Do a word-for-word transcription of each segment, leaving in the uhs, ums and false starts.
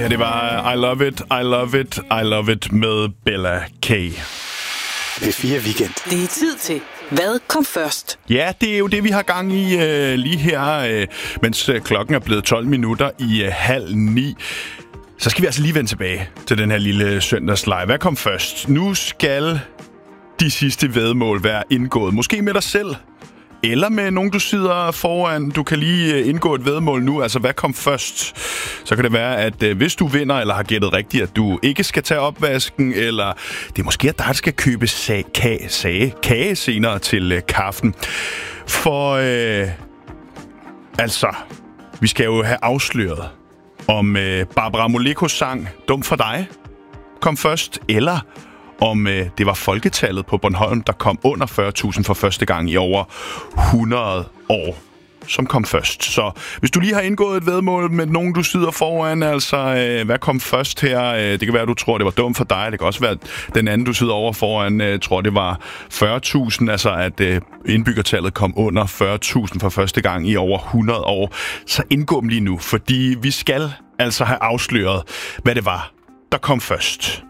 Ja, det var I Love It, I Love It, I Love It med Bella K. P fire Weekend. Det er tid til Hvad kom først? Ja, det er jo det, vi har gang i øh, lige her, øh, mens øh, klokken er blevet tolv minutter i øh, halv ni. Så skal vi altså lige vende tilbage til den her lille søndagslive. Hvad kom først? Nu skal de sidste væddemål være indgået. Måske med dig selv, eller med nogen, du sidder foran. Du kan lige indgå et væddemål nu. Altså, hvad kom først? Så kan det være, at øh, hvis du vinder, eller har gættet rigtigt, at du ikke skal tage opvasken, eller det er måske, at dig skal købe sag, kage, sage, kage senere til øh, kaffen. For, øh, altså, vi skal jo have afsløret, om øh, Barbara Molekos sang Dum for dig kom først, eller om øh, det var folketallet på Bornholm, der kom under fyrre tusind for første gang i over hundrede år, som kom først. Så hvis du lige har indgået et væddemål med nogen, du sidder foran, altså øh, hvad kom først her? Øh, det kan være, at du tror, det var dumt for dig. Det kan også være, at den anden, du sidder over foran, øh, tror, det var fyrre tusind. Altså at øh, indbyggertallet kom under fyrre tusind for første gang i over hundrede år. Så indgå dem lige nu, fordi vi skal altså have afsløret, hvad det var, der kom først.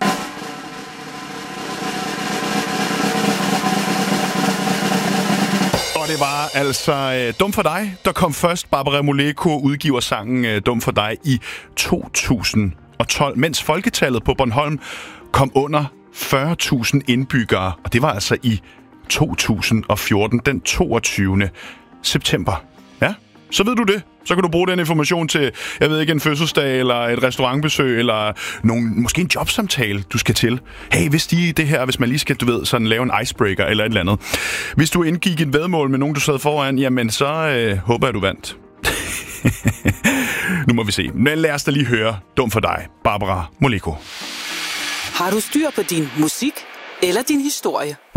Og det var altså øh, Dum for dig, der kom først. Barbara Moleko udgiver sangen øh, Dum for dig i to tusind og tolv, mens folketallet på Bornholm kom under fyrre tusind indbyggere. Og det var altså i to tusind og fjorten, den toogtyvende september. Ja, så ved du det. Så kan du bruge den information til, jeg ved ikke, en fødselsdag, eller et restaurantbesøg, eller nogen, måske en jobsamtale, du skal til. Hey, hvis de det her, hvis man lige skal, du ved, sådan lave en icebreaker eller et eller andet. Hvis du indgik et væddemål med nogen, du sad foran, jamen så øh, håber jeg, du vandt. Nu må vi se. Men lad os da lige høre Dum for dig, Barbara Moleko. Har du styr på din musik eller din historie?